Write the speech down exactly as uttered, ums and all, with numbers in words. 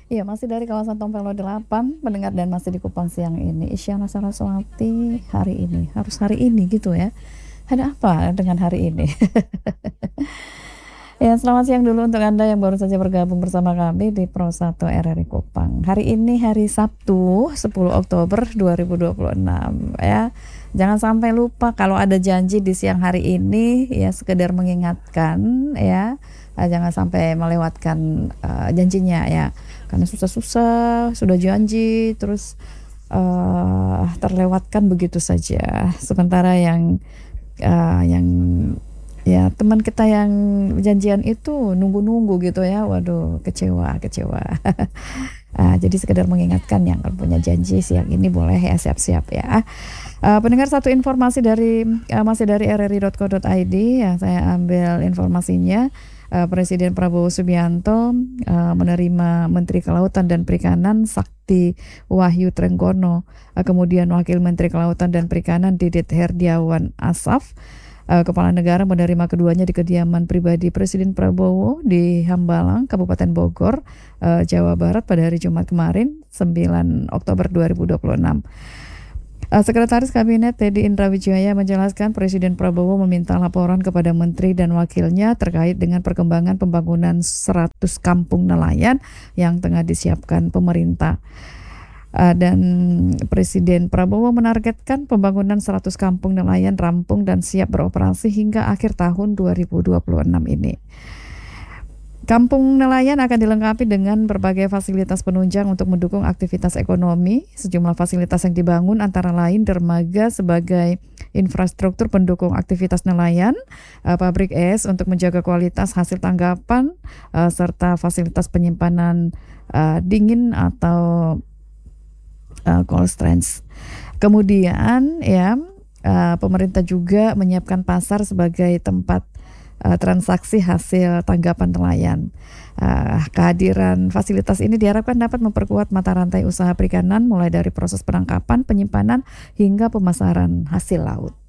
Iya, masih dari kawasan Tompelo delapan, pendengar dan masih di Kupang siang ini. Isyana Saraswati hari ini, harus hari ini gitu ya. Ada apa dengan hari ini? Ya, selamat siang dulu untuk Anda yang baru saja bergabung bersama kami di Pro satu R R I Kupang. Hari ini hari Sabtu, sepuluh Oktober dua ribu dua puluh enam ya. Jangan sampai lupa kalau ada janji di siang hari ini ya, sekedar mengingatkan ya. Ah, jangan sampai melewatkan uh, janjinya ya. Karena susah-susah sudah janji terus uh, terlewatkan begitu saja. Sementara yang uh, yang ya teman kita yang janjian itu nunggu-nunggu gitu ya, waduh kecewa kecewa. Ah, jadi sekedar mengingatkan yang punya janji siang ini boleh ya siap-siap ya. Uh, pendengar, satu informasi dari uh, masih dari r r i dot co dot i d yang saya ambil informasinya. Uh, Presiden Prabowo Subianto uh, menerima Menteri Kelautan dan Perikanan Sakti Wahyu Trenggono, uh, kemudian Wakil Menteri Kelautan dan Perikanan Didit Herdiawan Asaf. Uh, Kepala negara menerima keduanya di kediaman pribadi Presiden Prabowo di Hambalang, Kabupaten Bogor, uh, Jawa Barat pada hari Jumat kemarin, sembilan Oktober dua ribu dua puluh enam. Uh, Sekretaris Kabinet Teddy Indrawijaya menjelaskan Presiden Prabowo meminta laporan kepada Menteri dan Wakilnya terkait dengan perkembangan pembangunan seratus kampung nelayan yang tengah disiapkan pemerintah. Uh, dan Presiden Prabowo menargetkan pembangunan seratus kampung nelayan rampung dan siap beroperasi hingga akhir tahun dua ribu dua puluh enam ini. Kampung nelayan akan dilengkapi dengan berbagai fasilitas penunjang untuk mendukung aktivitas ekonomi. Sejumlah fasilitas yang dibangun antara lain dermaga sebagai infrastruktur pendukung aktivitas nelayan, uh, pabrik es untuk menjaga kualitas hasil tangkapan, uh, serta fasilitas penyimpanan uh, dingin atau uh, cold storage. Kemudian ya, uh, pemerintah juga menyiapkan pasar sebagai tempat Uh, transaksi hasil tanggapan nelayan. Uh, kehadiran fasilitas ini diharapkan dapat memperkuat mata rantai usaha perikanan mulai dari proses penangkapan, penyimpanan hingga pemasaran hasil laut.